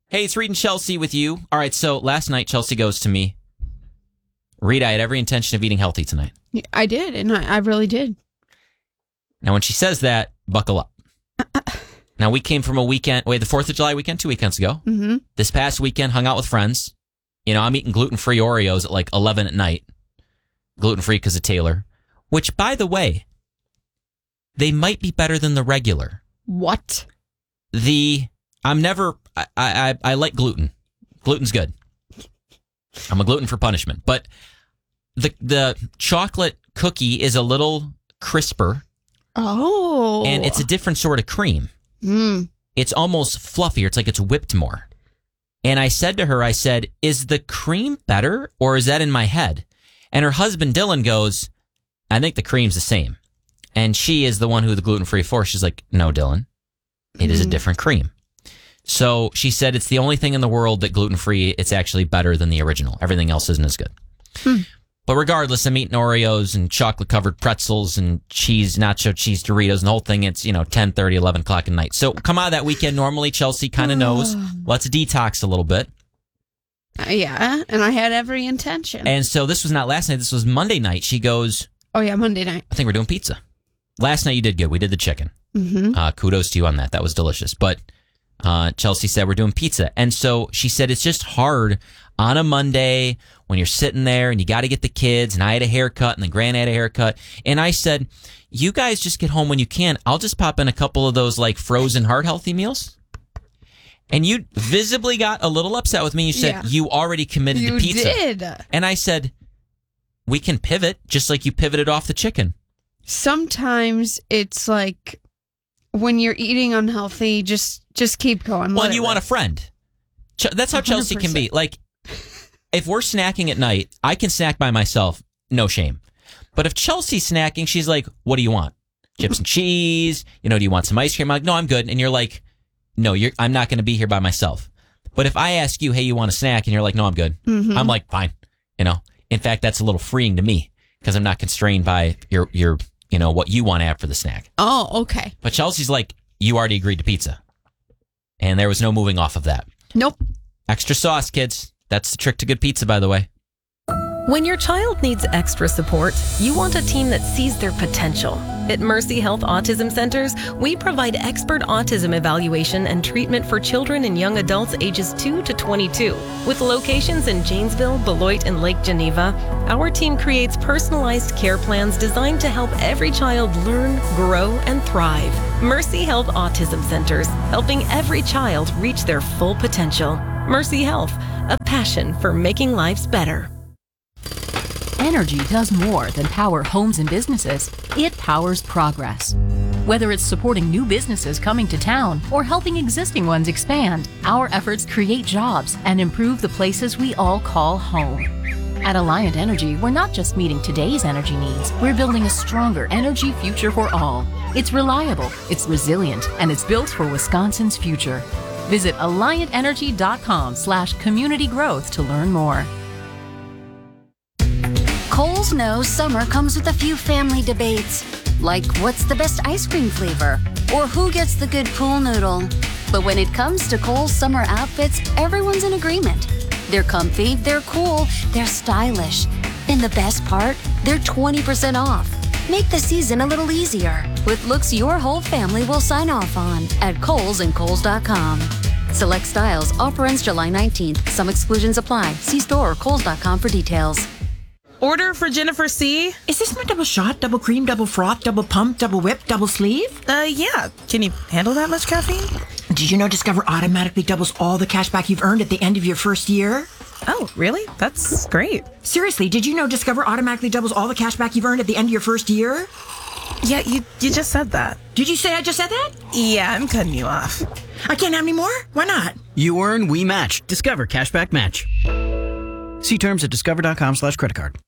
Hey, it's Reed and Chelsea with you. All right, so last night Chelsea goes to me, Reed, I had every intention of eating healthy tonight. I did, and I really did. Now, when she says that, buckle up. Now, we came from a weekend, the 4th of July weekend, 2 weekends ago. Mm-hmm. This past weekend, hung out with friends. You know, I'm eating gluten-free Oreos at like 11 at night. Gluten-free because of Taylor. Which, by the way, they might be better than the regular. What? I like gluten. Gluten's good. I'm a gluten for punishment. But the chocolate cookie is a little crisper. Oh. And it's a different sort of cream. Mm. It's almost fluffier. It's like it's whipped more. And I said to her, is the cream better or is that in my head? And her husband, Dylan, goes, I think the cream's the same. And she is the one who the gluten-free for. She's like, no, Dylan, it is a different cream. So she said it's the only thing in the world that gluten-free, it's actually better than the original. Everything else isn't as good. But regardless, I'm eating Oreos and chocolate-covered pretzels and cheese, nacho cheese Doritos, and the whole thing, it's, 10:30, 11 o'clock at night. So come out of that weekend, normally Chelsea kind of knows. Let's detox a little bit. Yeah, and I had every intention. And so this was not last night, this was Monday night. She goes, oh yeah, Monday night. I think we're doing pizza. Last night you did good. We did the chicken. Mm-hmm. Kudos to you on that. That was delicious. But Chelsea said we're doing pizza. And so she said it's just hard on a Monday when you're sitting there and you got to get the kids. And I had a haircut and then Grant had a haircut. And I said, you guys just get home when you can. I'll just pop in a couple of those like frozen heart healthy meals. And you visibly got a little upset with me. You said you already committed to pizza. You did. And I said, we can pivot just like you pivoted off the chicken. Sometimes it's like when you're eating unhealthy, just keep going. Well, you want a friend. That's how 100%. Chelsea can be. Like, if we're snacking at night, I can snack by myself, no shame. But if Chelsea's snacking, she's like, what do you want? Chips and cheese? Do you want some ice cream? I'm like, no, I'm good. And you're like, no, I'm not going to be here by myself. But if I ask you, hey, you want a snack? And you're like, no, I'm good. Mm-hmm. I'm like, fine. In fact, that's a little freeing to me because I'm not constrained by your what you want to have for the snack. Oh, okay. But Chelsea's like, you already agreed to pizza. And there was no moving off of that. Nope. Extra sauce, kids. That's the trick to good pizza, by the way. When your child needs extra support, you want a team that sees their potential. At Mercy Health Autism Centers, we provide expert autism evaluation and treatment for children and young adults ages 2 to 22. With locations in Janesville, Beloit, and Lake Geneva, our team creates personalized care plans designed to help every child learn, grow, and thrive. Mercy Health Autism Centers, helping every child reach their full potential. Mercy Health, a passion for making lives better. Energy does more than power homes and businesses. It powers progress. Whether it's supporting new businesses coming to town or helping existing ones expand, our efforts create jobs and improve the places we all call home. At Alliant Energy, we're not just meeting today's energy needs, we're building a stronger energy future for all. It's reliable, it's resilient, and it's built for Wisconsin's future. Visit AlliantEnergy.com/community growth to learn more. Kohl's knows summer comes with a few family debates, like what's the best ice cream flavor, or who gets the good pool noodle. But when it comes to Kohl's summer outfits, everyone's in agreement. They're comfy, they're cool, they're stylish. And the best part, they're 20% off. Make the season a little easier with looks your whole family will sign off on at Kohl's and Kohls.com. Select styles, offer ends July 19th. Some exclusions apply. See store or Kohls.com for details. Order for Jennifer C. Is this my double shot, double cream, double froth, double pump, double whip, double sleeve? Yeah. Can you handle that much caffeine? Did you know Discover automatically doubles all the cash back you've earned at the end of your first year? Oh, really? That's great. Seriously, did you know Discover automatically doubles all the cash back you've earned at the end of your first year? Yeah, you just said that. Did you say I just said that? Yeah, I'm cutting you off. I can't have any more? Why not? You earn, we match. Discover Cashback Match. See terms at discover.com/creditcard.